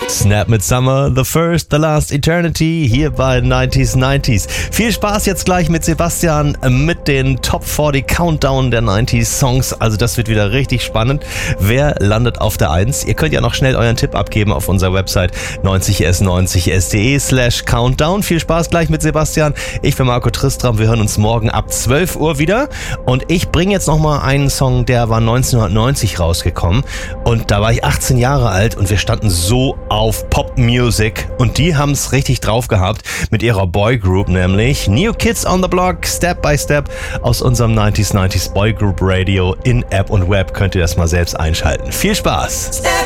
Snap mit Summer, The First, The Last Eternity, hier bei 90s. Viel Spaß jetzt gleich mit Sebastian mit den Top 40 Countdown der 90s Songs. Also das wird wieder richtig spannend. Wer landet auf der 1? Ihr könnt ja noch schnell euren Tipp abgeben auf unserer Website 90s90s.de/countdown. Viel Spaß gleich mit Sebastian. Ich bin Marco Tristram. Wir hören uns morgen ab 12 Uhr wieder. Und ich bringe jetzt nochmal einen Song, der war 1990 rausgekommen. Und da war ich 18 Jahre alt und wir standen so auf Pop-Music und die haben es richtig drauf gehabt mit ihrer Boygroup, nämlich New Kids on the Block, Step by Step aus unserem 90s Boygroup Radio in App und Web. Könnt ihr das mal selbst einschalten. Viel Spaß!